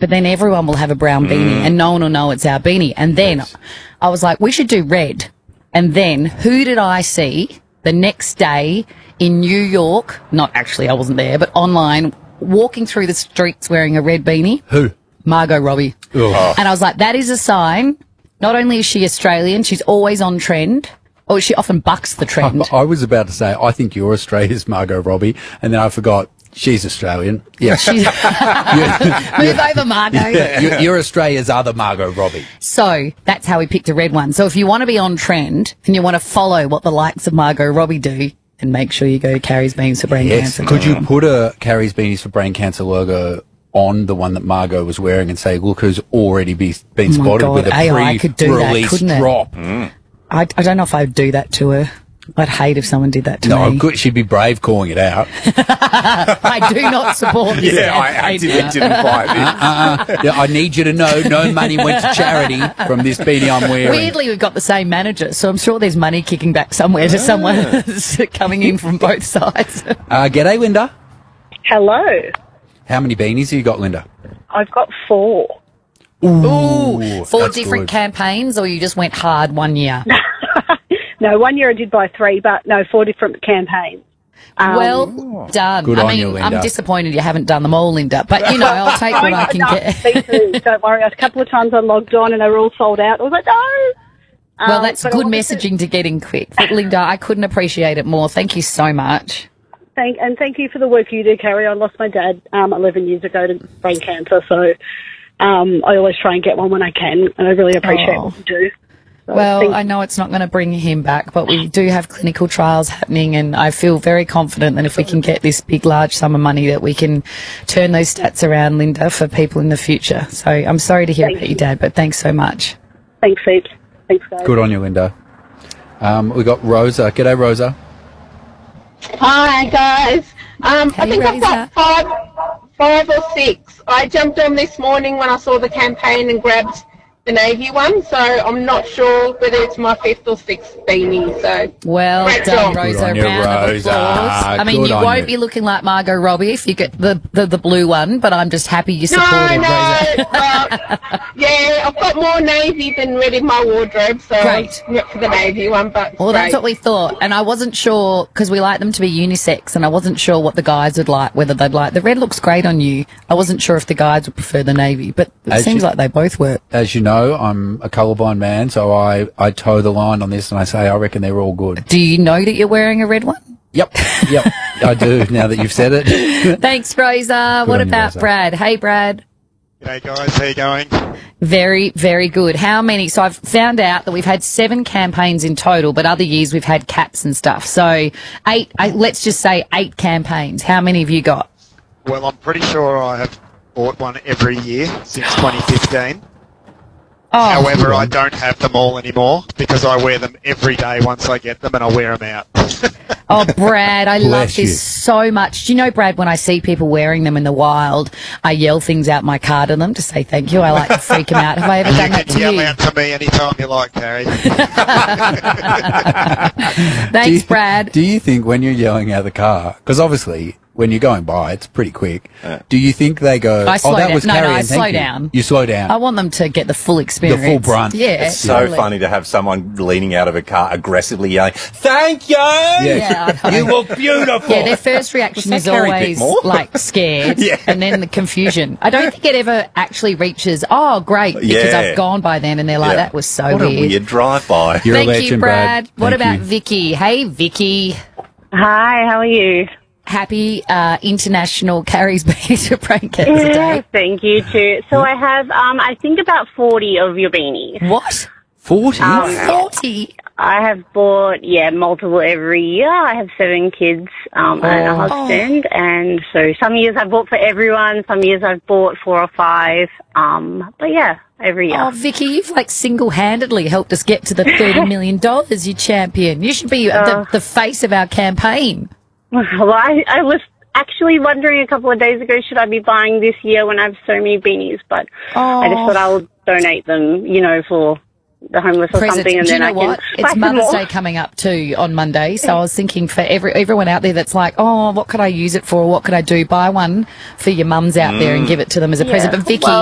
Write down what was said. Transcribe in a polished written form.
but then everyone will have a brown beanie and no one will know it's our beanie. And then I was like, we should do red. And then who did I see the next day in New York? Not actually, I wasn't there, but online, walking through the streets wearing a red beanie. Who? Margot Robbie. Oh. And I was like, that is a sign. Not only is she Australian, she's always on trend. Or she often bucks the trend. I was about to say, I think you're Australia's Margot Robbie, and then I forgot she's Australian. Yeah. Move over, Margot. Yeah, you're Australia's other Margot Robbie. So that's how we picked a red one. So if you want to be on trend and you want to follow what the likes of Margot Robbie do, then make sure you go to Carrie's Beans for Brain Cancer. Could you put a Carrie's Beanies for Brain Cancer logo on the one that Margot was wearing and say, look who's already been spotted with a pre-release drop? I don't know if I'd do that to her. I'd hate if someone did that to me. No, she'd be brave calling it out. I do not support this. Yeah, I didn't buy this. Yeah, I need you to know no money went to charity from this beanie I'm wearing. Weirdly, we've got the same manager, so I'm sure there's money kicking back somewhere to someone that's coming in from both sides. G'day, Linda. Hello. How many beanies have you got, Linda? I've got 4. Ooh, 4 that's different good. campaigns, or you just went hard one year? No, 1 year I did buy 3, but no, 4 different campaigns. Well done. Good on you, I'm Linda. disappointed you haven't done them all, Linda. But, you know, I'll take what I can get. Me too, don't worry. A couple of times I logged on and they were all sold out. I was like, no. Well, that's but good obviously- messaging to get in quick. But, Linda, I couldn't appreciate it more. Thank you so much. Thank you for the work you do, Carrie. I lost my dad 11 years ago to brain cancer, so I always try and get one when I can, and I really appreciate what you do. So Well, I know it's not going to bring him back, but we do have clinical trials happening, and I feel very confident that if we can get this big, large sum of money, that we can turn those stats around, Linda, for people in the future. So I'm sorry to hear about your dad, but thanks so much. Thanks, heaps. Thanks, guys. Good on you, Linda. We got Rosa. G'day, Rosa. Hi guys. I think Rosa. I've got five or 6. I jumped on this morning when I saw the campaign and grabbed the navy one, so I'm not sure whether it's my 5th or 6th beanie. So Well great done, job. Rosa. Good on you, Round of Rosa. applause. I mean, Good you on won't you. be looking like Margot Robbie if you get the blue one, but I'm just happy you supported Rosa. Yeah, I've got more navy than red in my wardrobe, so Great. I went for the navy one. But Well, that's great. what we thought, and I wasn't sure because we like them to be unisex, and I wasn't sure what the guys would like, whether they'd like the red looks great on you. I wasn't sure if the guys would prefer the navy, but it As seems you- like they both work. As you know, I'm a colourblind man, so I toe the line on this and I say I reckon they're all good. Do you know that you're wearing a red one? Yep, I do, now that you've said it. Thanks, Rosa. What on you, about Rosa. Brad? Hey, Brad. G'day guys, how you going? Very, very good. How many? So I've found out that we've had 7 campaigns in total, but other years we've had caps and stuff. So let's just say 8 campaigns. How many have you got? Well, I'm pretty sure I have bought one every year since 2015. Oh, However, I don't have them all anymore because I wear them every day once I get them and I wear them out. Oh, Brad, I love Bless you. this so much. Do you know, Brad, when I see people wearing them in the wild, I yell things out my car to them to say thank you. I like to freak them out. Have I ever You done that can to yell you? out to me anytime you like, Carrie. Thanks, Brad. Do you think when you're yelling out of the car, because obviously when you're going by, it's pretty quick, do you think they go, I slow that down. was No, Carrie, I and thank slow you. down. You slow down. I want them to get the full experience. The full brunt. Yeah. It's so totally. funny to have someone leaning out of a car aggressively yelling, "Thank you! Yeah, I know. You look beautiful!" Yeah, their first reaction Does is that carry a bit always more? like scared, Yeah. and then the confusion. I don't think it ever actually reaches, oh, great, because Yeah. I've gone by then, and they're like, Yeah. that was so What weird. a weird drive-by. You're Thank a legend, you, Brad. What Thank about you. Vicky? Hey, Vicky. Hi, how are you? Happy International Carrie's Beanies for Brain Cancer Yeah, Day. thank you too. So I have, I think about 40 of your beanies. What? 40? 40? I have bought, multiple every year. I have 7 kids and a husband, and so some years I've bought for everyone, some years I've bought 4 or 5. But yeah, every year. Oh, Vicky, you've like single-handedly helped us get to the $30 million, you champion. You should be the face of our campaign. Well, I was actually wondering a couple of days ago, should I be buying this year when I have so many beanies? But I just thought I'll donate them, for the homeless or something, and Do you then know I can what? buy It's some Mother's more. Day coming up too on Monday, so I was thinking for everyone out there that's like, oh, what could I use it for? What could I do? Buy one for your mums out there and give it to them as a present. But Vicky,